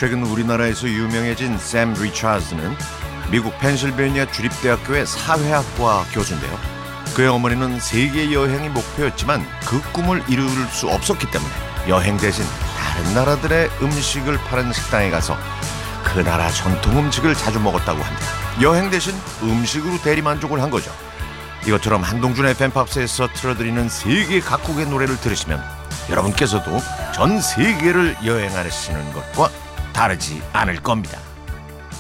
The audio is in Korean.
최근 우리나라에서 유명해진 샘 리처드는 미국 펜실베니아 주립대학교의 사회학과 교수인데요. 그의 어머니는 세계 여행이 목표였지만 그 꿈을 이룰 수 없었기 때문에 여행 대신 다른 나라들의 음식을 파는 식당에 가서 그 나라 전통 음식을 자주 먹었다고 합니다. 여행 대신 음식으로 대리만족을 한 거죠. 이것처럼 한동준의 팬팝스에서 틀어드리는 세계 각국의 노래를 들으시면 여러분께서도 전 세계를 여행하시는 것과 다르지 않을 겁니다.